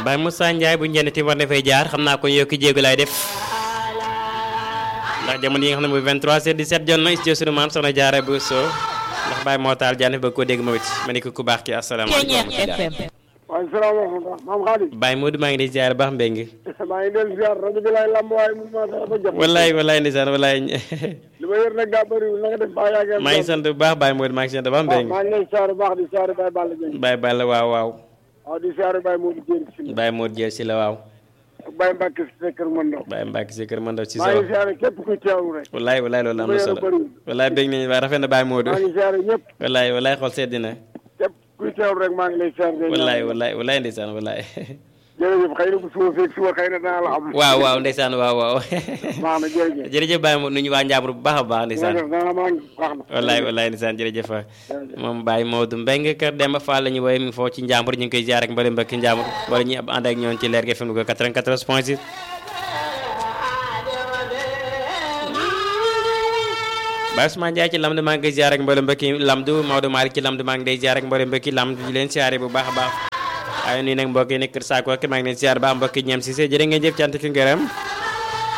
Baye Moussa Ndiaye bu njënd ti war na fay jaar xam naa ko yokki jéegu laay def ndax jamono yi nga xam ne mooy 23h17 jot na studio sunu maam soxna Jaara bu so ndax Baye moo taal jaan ba ko dégg ma wit ma ne ko ku baax ki asalaamaaleykum. waaye salaamaaleykum maam Xaadim. Baye Modou maa ngi lay ziar baax mbéy mi. maa ngi leen ziar rajo bi laay lamb waaye mun maa dara ba jot. wallaay ndeysaan wallaay. li ma yor nag daa bëriwul na nga def baa yaa maa ngi sant bu baax Baye Modou maa ngi sant baax mbéy mi. maa ngi lay ziar bu baax di ziar Baye Balla Dieng. Baye Balla waaw. waaw di ziar Baye Modou Dieng si la. Baye Modou Dieng si la waaw. ak Baye Mbacke si kër Mandaw. Baye Mbacke si kër Mandaw si maa ngi ziar képp kuy teewlu rek. wallaay loolu am na solo wallaay bég nañu waaye rafet na Baye Modou. maa ngi ziar ñëpp. wallaay xol sedd na. képp kuy teewlu rek maa ngi lay ziar. wallaay ndeysaan wallaay. jërëjëf xëy na bu suba xëy na danaa la am. waaw ndeysaan waaw. baax na jërëjëf. jërëjëf Baye Modou nuyu waa Njàmbur bu baax a baax ndeysaan. baax na. wallaay ndeysaan jërëjëf moom Baye Modou Mbengue kër Demba Fall la ñu woowee mi foo ci Njàmbur ñu ngi koy ziar ak mbali mbokki Njàmbur wala ñuy ànd ak ñoon ci Leer FM ko 94.6. Baye Ousmane Ndiaye ci Lamdu maa ngi koy ziar ak mbali mbokki Lamdu Maodo Malick ci Lamdu maa ngi lay ziar ak mbali mbokki Lamdu di leen siyaare bu baax a baax waaye nii nag mbokk yi nekk kër Saako maa ngi leen ziar baax mbokki ñeem si jërë ngeen jëf cant ki ngërëm